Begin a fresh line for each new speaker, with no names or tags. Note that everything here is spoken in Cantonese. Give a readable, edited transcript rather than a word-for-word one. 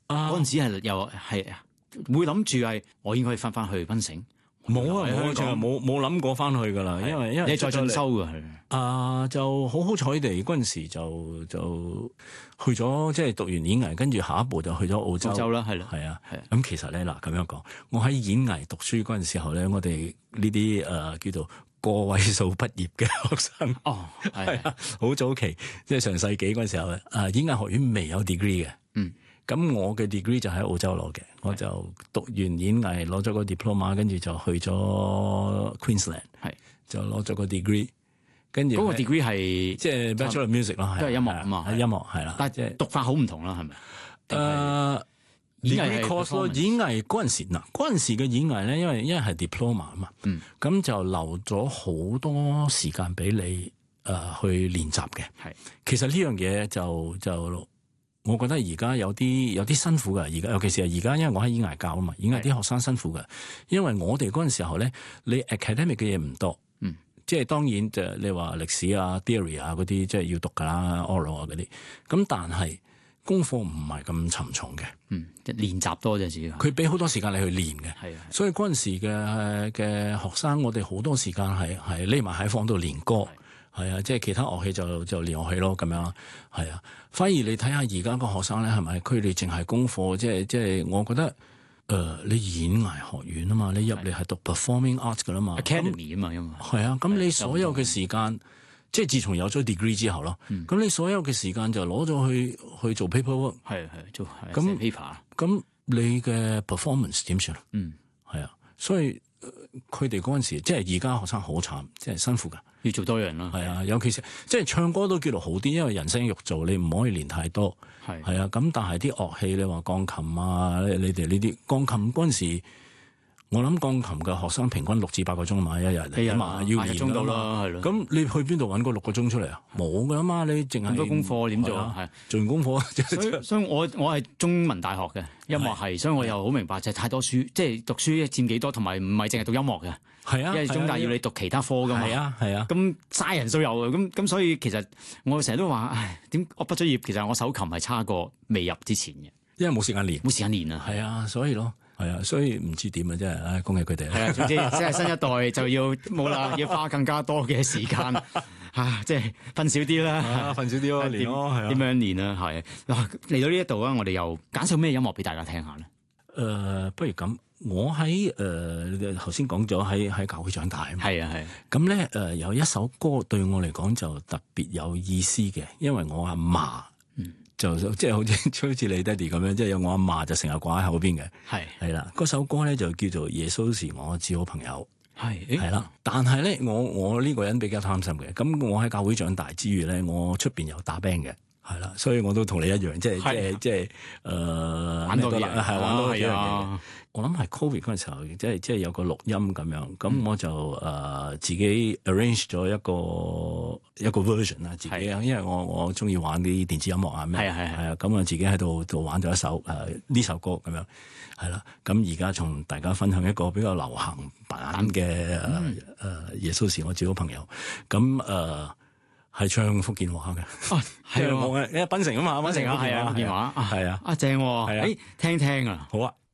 嗰陣時係又係會諗住係我應該可以翻去檳城。
冇冇諗過翻去噶啦，因為
你再進修㗎係
就好彩地嗰陣時就去咗，即係讀完演藝，跟住下一步就去咗澳洲
啦，係啦，
係啊。咁其實咧嗱咁樣講，我喺演藝讀書嗰陣時候咧，我哋呢啲叫做個位數畢業嘅學生，係啊，好早期，即係上世紀嗰陣時候演藝學院未有 degree 嘅，咁我嘅 degree 就喺澳洲攞嘅，我就讀完演藝攞咗個 diploma， 跟住就去咗 Queensland， 就攞咗個 degree， 跟住
嗰個 degree 係
即係 Bachelor of Music 咯，
都係音樂啊嘛，
音樂係啦，
但係讀法好唔同啦，係咪？
演藝 course 咯，演藝嗰陣時嗰陣時嘅演藝咧，因為係 diploma 啊嘛，咁就留咗好多時間俾你去練習嘅。係，其實呢樣嘢就我覺得而家有啲辛苦㗎，而家尤其是係而家，因為我喺演藝教啊嘛，演藝啲學生辛苦㗎，因為我哋嗰陣時候咧，你 academic 嘅嘢唔多，即係當然就你話歷史啊、theory 啊嗰啲，即係要讀㗎啦 oral 啊嗰啲，咁但係功課唔係咁沉重嘅，
即係練習多啫，自己
佢俾好多時間你去練嘅，
係啊，
所以嗰陣時嘅學生，我哋好多時間係匿埋喺房度練歌。係啊，即係其他樂器就練樂器咯，咁樣係啊。反而你睇下而家個學生咧，係咪佢哋淨係功課？即係我覺得你演藝學院啊嘛，你入嚟係讀 performing arts 噶啦嘛
，academy 啊嘛，因為
係啊。咁你所有嘅時間，即係自從有咗 degree 之後咯，咁你所有嘅時間就攞咗去做 paperwork，
係做咁 paper。
咁你嘅 performance 點算啊？係啊，所以佢哋嗰陣時，即係而家學生好慘，即係辛苦噶。
要做多樣啦，
係啊，尤其是即係唱歌都叫做好啲，因為人聲肉做，你唔可以練太多。係啊，咁但係啲樂器你話鋼琴啊，你哋呢啲鋼琴嗰陣時，我諗鋼琴嘅學生平均6至8個鐘嘛，一日嚟嘛，要練到啦，係咯。咁你去邊度揾個6個鐘出嚟啊？冇噶嘛，你淨係咁
多功課點做啊？係
做完功課。
所以我係中文大學嘅音樂系，所以我又好明白就係太多書，即係讀書佔幾多，同埋唔係淨係讀音樂嘅。
係啊，
因為中大要你讀其他科噶嘛。係啊。咁嘥人數有嘅，咁所以其實我成日都話，唉，點我畢咗業，其實我手琴係差過未入之前嘅，
因為冇時間練，
冇時間練啊。
係啊，所以咯。係啊，所以唔知點啊，真係，唉，恭喜佢哋。
係啊，總之即係新一代就要冇啦，要花更加多嘅時間即係瞓少啲啦，
瞓少啲咯，練咯，係啊，
點樣練啊？係嗱，嚟到呢一度啊，我哋又揀首咩音樂俾大家聽下咧？
不如咁，我喺頭先講咗喺教會長大啊嘛，
係啊係。
咁咧有一首歌對我嚟講就特別有意思嘅，因為我阿嫲。就即係好似你爹哋咁樣，即係有我阿嫲就成日掛喺口邊嘅，係啦。嗰首歌咧就叫做《耶穌是我至好朋友》，係啦。但係咧，我呢個人比較貪心嘅，咁我喺教會長大之餘咧，我出邊有打 band 嘅，係啦，所以我都同你一樣，即係
玩多嘢，
係玩多幾樣嘢。我諗係 Covid 嗰陣時候，即係有個錄音咁樣，咁我就自己 arrange 咗一個 version 啦，自己啊，因為我中意玩啲電子音樂啊咩，係啊，咁啊自己喺度玩咗一首呢首歌咁樣，係啦，咁而家同大家分享一個比較流行版嘅耶穌是我至好朋友，咁係唱福建話嘅，係啊，因為檳城啊嘛，檳城啊，係啊，福建話係啊，正，聽聽啊，好啊。